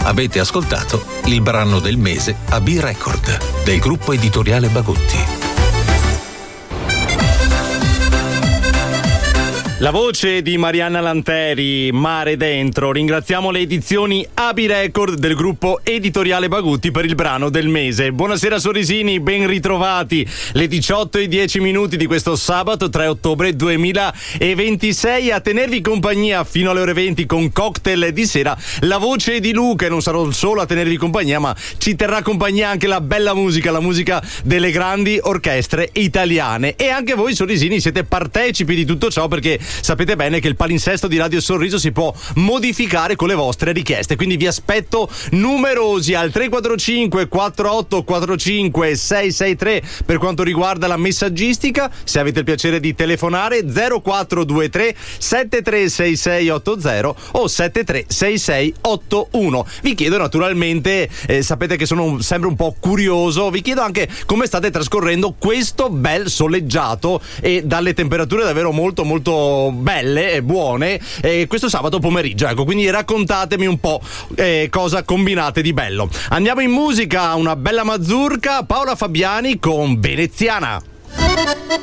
Avete ascoltato il brano del mese a B-Record del gruppo editoriale Bagutti. La voce di Marianna Lanteri, Mare Dentro. Ringraziamo le edizioni AB Record del gruppo editoriale Bagutti per il brano del mese. Buonasera sorrisini, ben ritrovati. Le 18:10 di questo sabato 3 ottobre 2026 a tenervi compagnia fino alle ore 20 con cocktail di sera. La voce di Luca, e non sarò solo a tenervi compagnia, ma ci terrà compagnia anche la bella musica, la musica delle grandi orchestre italiane. E anche voi sorrisini siete partecipi di tutto ciò, perché sapete bene che il palinsesto di Radio Sorriso si può modificare con le vostre richieste, quindi vi aspetto numerosi al 345 4845 663 per quanto riguarda la messaggistica. Se avete il piacere di telefonare 0423 736680 o 736681. Vi chiedo naturalmente, sapete che sono sempre un po' curioso, vi chiedo anche come state trascorrendo questo bel soleggiato e dalle temperature davvero molto molto belle e buone questo sabato pomeriggio, ecco, quindi raccontatemi un po' cosa combinate di bello. Andiamo in musica, una bella mazurka, Paola Fabiani con Veneziana.